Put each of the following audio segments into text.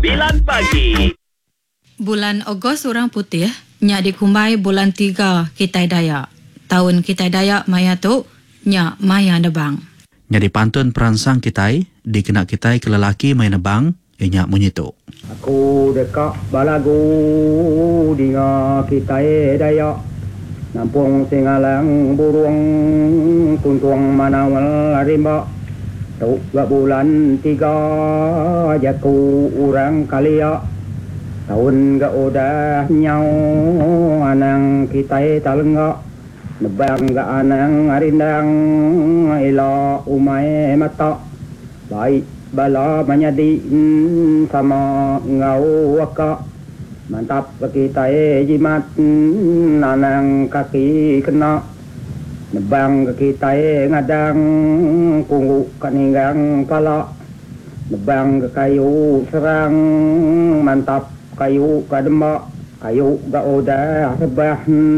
pagi. Bulan Ogos orang putih, nya dikumbai bulan 3 Kitai Dayak. Tahun Kitai Dayak maya tu, nya maya nebang. Nya dipantun peransang Kitai, dikena Kitai ke lelaki main nebang, nya menyitu. Aku dekat balagu dinga Kitai Dayak. Nampung singalang burung tuntung manawal rimba. Tuk gak bulan 3 jaku orang kalia. Tahun gak udah nyau anang Kitai talengga. Nebang gak anang arindang ila umay mata. Baik bala menyadi sama ngau waka. Mantap Kitai jimat anang kaki kena. Nebang Kitai ngadang punggu kaninggang pala. Nebang kayu serang mantap kayu kadema. Kayu gak udah rebah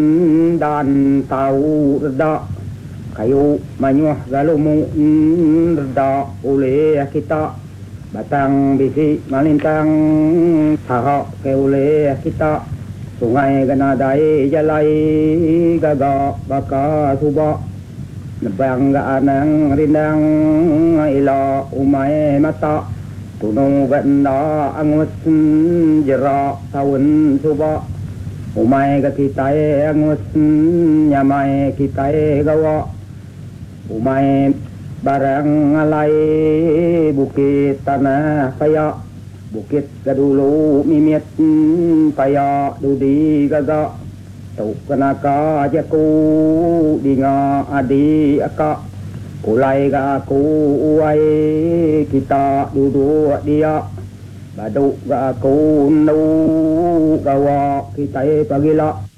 dan tahu reda. Kayu manyuh galumu reda oleh kita. Batang bisi malintang tahak ke oleh kita. Sungai ganadai jalai gagak baka subak. Nebang ga anang rindang ila umay mata. Tunong ganda angus jerak tahun subak. Umay ga Kitai angus nyamay Kitai gawa. Umay barang alay bukit tanah kaya. Bukit gadulu mimit paya dudi gaga. Tuk kenaka jaku dinga adi aka. Ulai ga aku uai kita duduk dia. Baduk ga aku nu gawa Kitai pagila.